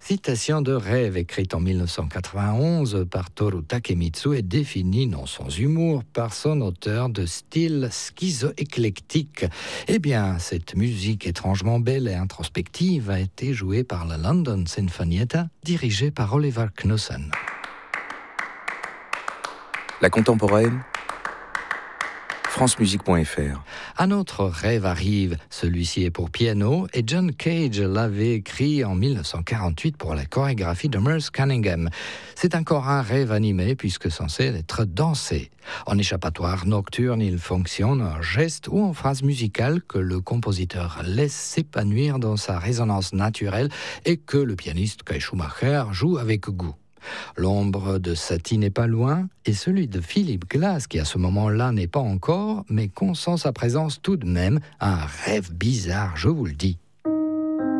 Citation de rêve écrite en 1991 par Toru Takemitsu et définie, non sans humour, par son auteur de style schizo-éclectique. Eh bien, cette musique étrangement belle et introspective a été jouée par la London Sinfonietta, dirigée par Oliver Knussen. La contemporaine, francemusique.fr. Un autre rêve arrive, celui-ci est pour piano et John Cage l'avait écrit en 1948 pour la chorégraphie de Merce Cunningham. C'est encore un rêve animé puisque censé être dansé. En échappatoire nocturne, il fonctionne en geste ou en phrase musicale que le compositeur laisse s'épanouir dans sa résonance naturelle et que le pianiste Kai Schumacher joue avec goût. L'ombre de Satie n'est pas loin, et celui de Philip Glass, qui à ce moment-là n'est pas encore, mais qu'on sent sa présence tout de même, un rêve bizarre, je vous le dis.